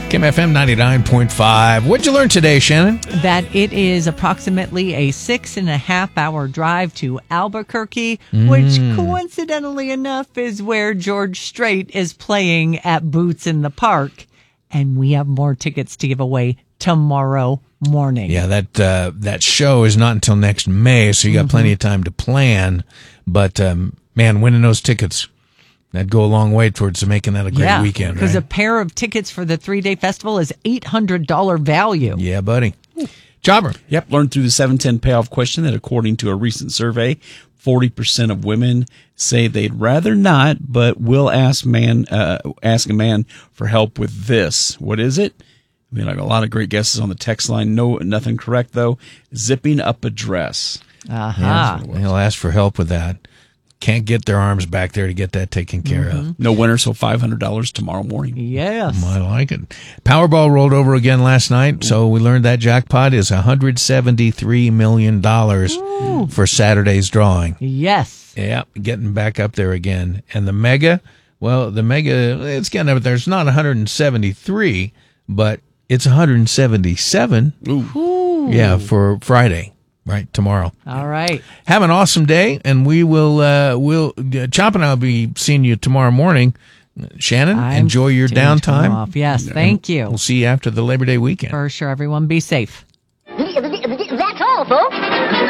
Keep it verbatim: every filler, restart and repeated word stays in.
K M F M ninety-nine point five. What'd you learn today, Shannon? That it is approximately a six and a half hour drive to Albuquerque, Mm. which coincidentally enough is where George Strait is playing at Boots in the Park. And we have more tickets to give away tomorrow morning. Yeah, that uh, that show is not until next May, so you got Mm-hmm. plenty of time to plan. But, um, man, winning those tickets, that'd go a long way towards making that a great yeah, weekend, because right? a pair of tickets for the three-day festival is eight hundred dollars value. Yeah, buddy. Jobber. Yep, learned through the seven ten payoff question that according to a recent survey, forty percent of women say they'd rather not, but will ask man uh, ask a man for help with this. What is it? I mean, like a lot of great guesses on the text line. No, nothing correct though. Zipping up a dress. Aha. He'll ask for help with that. Can't get their arms back there to get that taken care of. No winner, so five hundred dollars tomorrow morning. Yes. I like it. Powerball rolled over again last night, so we learned that jackpot is one hundred seventy-three million dollars for Saturday's drawing. Yes. Yeah, getting back up there again. And the mega, well, the mega, it's getting up there. It's not one hundred seventy-three, but it's one hundred seventy-seven. Ooh. Yeah, for Friday, right, tomorrow. All right. Have an awesome day, and we will, uh, we'll, uh, Chop and I will be seeing you tomorrow morning. Shannon, I'm enjoy your taking time downtime. off. Yes, thank you. We'll see you after the Labor Day weekend. For sure, everyone be safe. That's all, folks.